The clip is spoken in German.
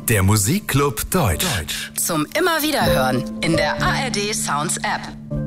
Der Musikclub Deutsch. Zum immer wieder hören in der ARD Sounds App.